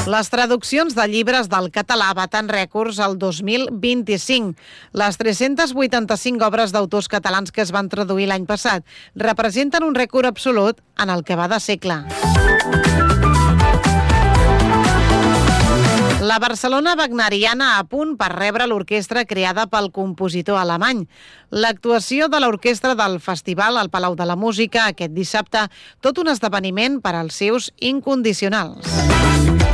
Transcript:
Les traduccions de llibres del català baten rècords el 2025. Les 385 obres d'autors catalans que es van traduir l'any passat representen un rècord absolut en el que va de segle. La Barcelona Wagneriana a punt per rebre l'orquestra creada pel compositor alemany. L'actuació de l'orquestra del festival al Palau de la Música aquest dissabte, tot un esdeveniment per als seus incondicionals.